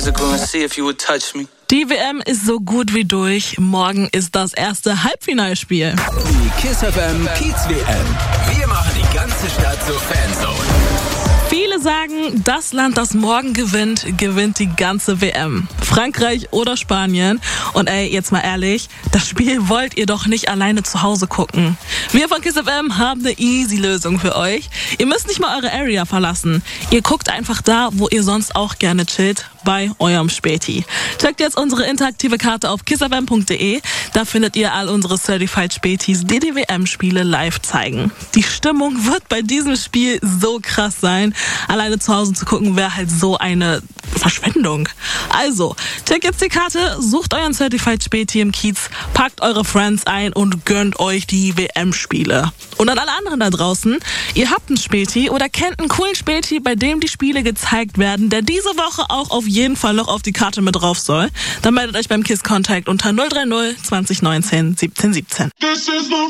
physical and see if you would touch me. Die WM ist so gut wie durch. Morgen ist das erste Halbfinalspiel. Die KISS FM Kiez WM. Wir machen die ganze Stadt zur Fanzone. Viele sagen, das Land, das morgen gewinnt, gewinnt die ganze WM. Frankreich oder Spanien. Und jetzt mal ehrlich, das Spiel wollt ihr doch nicht alleine zu Hause gucken. Wir von KISS FM haben eine easy Lösung für euch. Ihr müsst nicht mal eure Area verlassen. Ihr guckt einfach da, wo ihr sonst auch gerne chillt, bei eurem Späti. Checkt jetzt unsere interaktive Karte auf kissfm.de. Da findet ihr all unsere Certified Spätis, die die WM-Spiele live zeigen. Die Stimmung wird bei diesem Spiel so krass sein. Alleine zu Hause zu gucken wäre halt so eine Verschwendung. Also, checkt jetzt die Karte, sucht euren Certified Späti im Kiez, packt eure Friends ein und gönnt euch die WM-Spiele. Und an alle anderen da draußen, ihr habt einen Späti oder kennt einen coolen Späti, bei dem die Spiele gezeigt werden, der diese Woche auch auf jeden Fall noch auf die Karte mit drauf soll, dann meldet euch beim KISS Contact unter 030 2019 17 17.